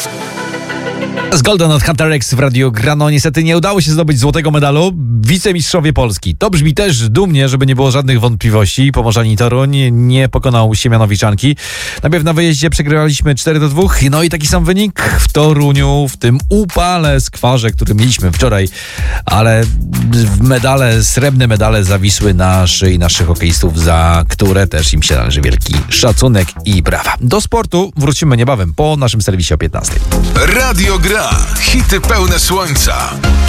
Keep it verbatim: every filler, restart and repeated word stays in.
Z Golden od Hunter X w Radiu Grano. Niestety nie udało się zdobyć złotego medalu. Wicemistrzowie Polski. To brzmi też dumnie, żeby nie było żadnych wątpliwości. Pomorzanie Toruń nie pokonał Siemianowiczanki. Najpierw na wyjeździe przegrywaliśmy cztery do dwóch. No i taki sam wynik w Toruniu, w tym upale skwarze, który mieliśmy wczoraj. Ale medale, srebrne medale zawisły na szyi naszych hokeistów, za które też im się należy wielki szacunek i brawa. Do sportu wrócimy niebawem po naszym serwisie o piętnastej. Radio Gra. Hity pełne słońca.